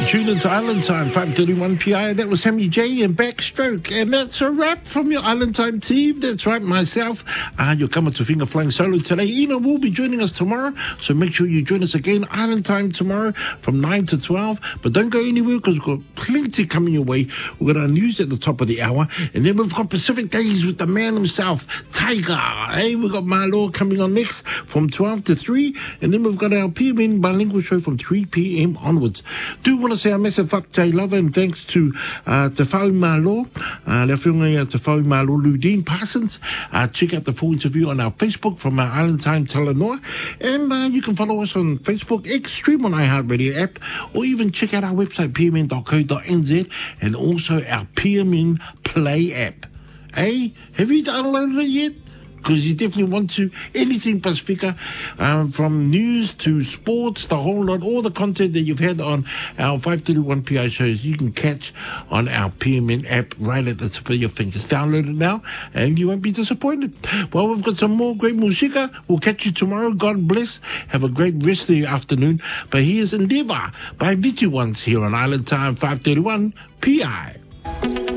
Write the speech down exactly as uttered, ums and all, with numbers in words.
Tune into Island Time, five thirty-one P I. That was Sammy J and Backstroke. And that's a wrap from your Island Time team. That's right, myself. Uh, you're coming to Finger Flying Solo today. Ina will be joining us tomorrow. So make sure you join us again, Island Time tomorrow from nine to twelve. But don't go anywhere because we've got plenty coming your way. We've got our news at the top of the hour. And then we've got Pacific Days with the man himself, Tiger. Hey, we've got Marlo coming on next from twelve to three. And then we've got our P M N bilingual show from three p.m. onwards. Do want to say a massive whakatau love and thanks to uh, Te Whau Malo, uh, Lea Whiunga Te Whau Malo Ludine Parsons. Uh, check out the full interview on our Facebook from our Island Time Talanoa. And uh, you can follow us on Facebook, X, stream on iHeartRadio app, or even check out our website, p m n dot co dot n z, and also our P M N Play app. Hey, have you downloaded it yet? Because you definitely want to. Anything Pacifica, um, from news to sports, the whole lot, all the content that you've had on our five thirty-one P I shows, you can catch on our P M N app right at the tip of your fingers. Download it now, and you won't be disappointed. Well, we've got some more great musica. We'll catch you tomorrow. God bless. Have a great rest of your afternoon. But here's Endeavour by Vitu Ones here on Island Time five thirty-one P I.